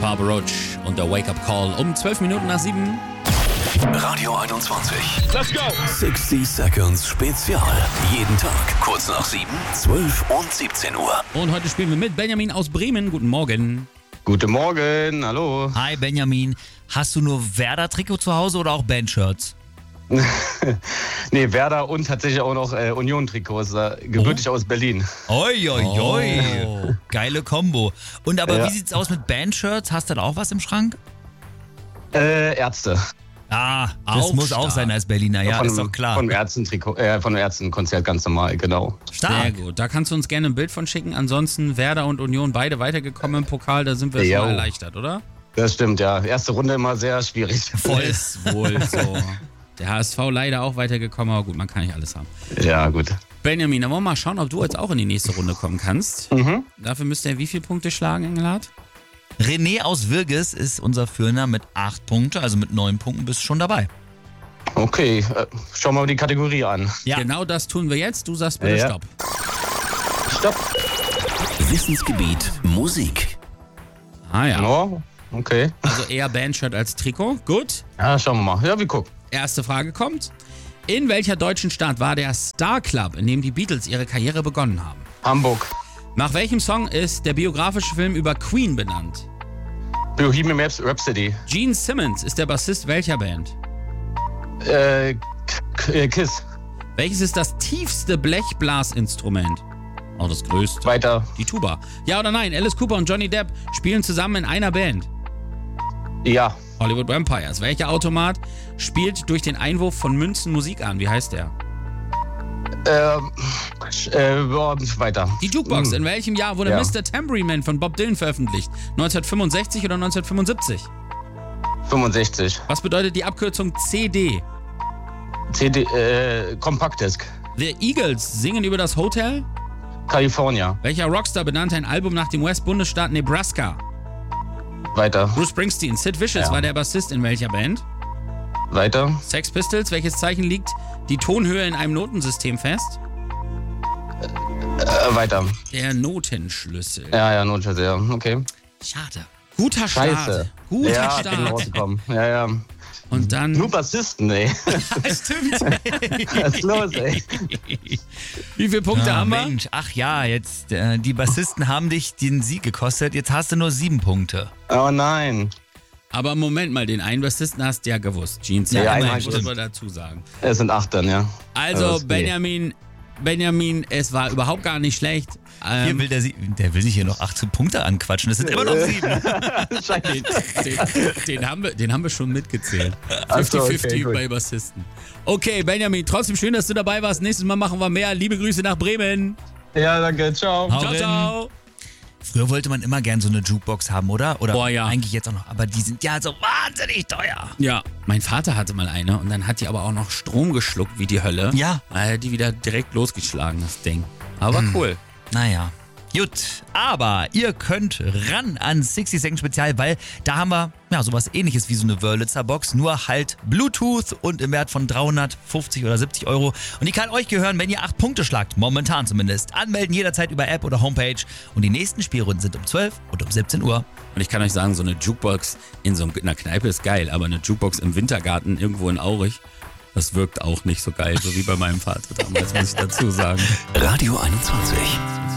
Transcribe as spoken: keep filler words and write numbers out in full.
Papa Roach und der Wake-Up Call um zwölf Minuten nach sieben. Radio einundzwanzig. Let's go! sechzig Seconds Spezial. Jeden Tag kurz nach sieben, zwölf und siebzehn Uhr. Und heute spielen wir mit Benjamin aus Bremen. Guten Morgen. Guten Morgen, hallo. Hi Benjamin, hast du nur Werder-Trikot zu Hause oder auch Bandshirts? Nee, Werder und tatsächlich auch noch äh, Union-Trikots, äh, gebürtig oh. aus Berlin. Oi, oi, oi. Oh. Geile Kombo. Und aber ja. Wie sieht's aus mit Bandshirts? Hast du da auch was im Schrank? Äh, Ärzte. Ah, das auch muss stark. auch sein als Berliner, ja, von, ist doch klar. Von Ärzten-Trikot, äh, von Ärzten-Konzert ganz normal, genau. Stark. Sehr gut. Da kannst du uns gerne ein Bild von schicken. Ansonsten Werder und Union beide weitergekommen im Pokal. Da sind wir Ja. schon mal erleichtert, oder? Das stimmt, ja. Erste Runde immer sehr schwierig. Voll ist wohl so. Der H S V leider auch weitergekommen, aber gut, man kann nicht alles haben. Ja, gut. Benjamin, dann wollen wir mal schauen, ob du jetzt auch in die nächste Runde kommen kannst. Mhm. Dafür müsst ihr wie viele Punkte schlagen, Engelhardt? René aus Wirges ist unser Führender mit acht Punkten, also mit neun Punkten bist du schon dabei. Okay, äh, schauen wir mal die Kategorie an. Ja. Genau das tun wir jetzt. Du sagst bitte Ja. Stopp. Stopp. Wissensgebiet Musik. Ah ja. Oh, okay. Also eher Bandshirt als Trikot. Gut. Ja, schauen wir mal. Ja, wir gucken. Erste Frage kommt. In welcher deutschen Stadt war der Star Club, in dem die Beatles ihre Karriere begonnen haben? Hamburg. Nach welchem Song ist der biografische Film über Queen benannt? Bohemian Rhapsody. Gene Simmons ist der Bassist welcher Band? Äh, K- äh, Kiss. Welches ist das tiefste Blechblasinstrument? Auch das größte. Weiter. Die Tuba. Ja oder nein? Alice Cooper und Johnny Depp spielen zusammen in einer Band. Ja. Hollywood Vampires. Welcher Automat spielt durch den Einwurf von Münzen Musik an? Wie heißt der? Ähm, äh, boah, weiter. Die Jukebox. Hm. In welchem Jahr wurde Ja. Mister Tambourine Man von Bob Dylan veröffentlicht? neunzehnhundertfünfundsechzig oder neunzehnhundertfünfundsiebzig? fünfundsechzig. Was bedeutet die Abkürzung C D? C D, äh, Compact-Disc. The Eagles singen über das Hotel? California. Welcher Rockstar benannte ein Album nach dem U S-Bundesstaat Nebraska? Weiter. Bruce Springsteen. Sid Vicious Ja. war der Bassist in welcher Band? Weiter. Sex Pistols. Welches Zeichen liegt die Tonhöhe in einem Notensystem fest? Äh, weiter. Der Notenschlüssel. Ja, ja, Notfall, ja. Okay. Schade. Guter Start. Scheiße. Guter ja, bin Start. rausgekommen. Ja, ja. Und dann... Nur Bassisten, ey. Stimmt. Was ist los, ey? Wie viele Punkte Ah, haben wir? Mensch, ach ja, jetzt äh, die Bassisten haben dich den Sieg gekostet, jetzt hast du nur sieben Punkte. Oh nein. Aber Moment mal, den einen Bassisten hast du ja gewusst. Gene Ja, einen Simmons, hab ich muss man dazu sagen. Es sind acht dann, ja. Also Aber ist okay. Benjamin, Benjamin, es war überhaupt gar nicht schlecht. Hier Ähm, will der, Sie- der will sich hier noch achtzehn Punkte anquatschen, das sind immer noch sieben. den, den, den, haben wir, den haben wir schon mitgezählt. Ach so, fünfzig okay, fünfzig gut. bei Bassisten. Okay, Benjamin, trotzdem schön, dass du dabei warst. Nächstes Mal machen wir mehr. Liebe Grüße nach Bremen. Ja, danke. Ciao. Hau Ciao, rein. ciao. Früher wollte man immer gern so eine Jukebox haben, oder? Oder Boah, ja. eigentlich jetzt auch noch, aber die sind ja so wahnsinnig teuer. Ja, mein Vater hatte mal eine und dann hat die aber auch noch Strom geschluckt wie die Hölle. Ja. Er hat die wieder direkt losgeschlagen, das Ding. Aber cool. Naja. Gut, aber ihr könnt ran an sechzig Seconds Spezial, weil da haben wir ja sowas ähnliches wie so eine Wurlitzer Box, nur halt Bluetooth und im Wert von dreihundertfünfzig oder siebzig Euro. Und die kann euch gehören, wenn ihr acht Punkte schlagt, momentan zumindest. Anmelden jederzeit über App oder Homepage und die nächsten Spielrunden sind um zwölf und um siebzehn Uhr. Und ich kann euch sagen, so eine Jukebox in so einer Kneipe ist geil, aber eine Jukebox im Wintergarten irgendwo in Aurich, das wirkt auch nicht so geil, so wie bei meinem Vater damals, muss ich dazu sagen. Radio einundzwanzig.